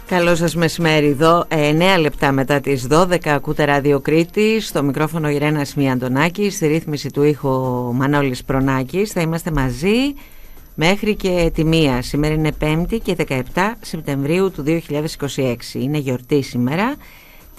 Καλό σας μεσημέρι εδώ, 9 λεπτά μετά τις 12 ακούτε Ράδιο Κρήτη, στο μικρόφωνο Ιρένα Σμία Αντωνάκη, στη ρύθμιση του ήχου Μανώλης Προνάκης. Θα είμαστε μαζί μέχρι και τη 1. Σήμερα είναι 5η και 17 Σεπτεμβρίου του 2026. Είναι γιορτή σήμερα